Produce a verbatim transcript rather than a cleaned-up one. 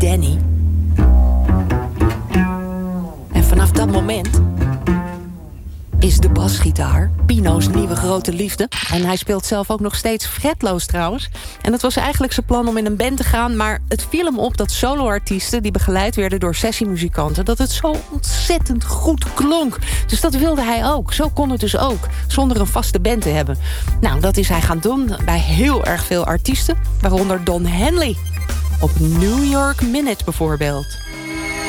Danny. En vanaf dat moment is de basgitaar Pino's nieuwe grote liefde. En hij speelt zelf ook nog steeds fretloos trouwens. En dat was eigenlijk zijn plan om in een band te gaan, maar het viel hem op dat soloartiesten die begeleid werden door sessiemuzikanten, dat het zo ontzettend goed klonk. Dus dat wilde hij ook. Zo kon het dus ook, zonder een vaste band te hebben. Nou, dat is hij gaan doen bij heel erg veel artiesten, waaronder Don Henley. Op New York Minute bijvoorbeeld.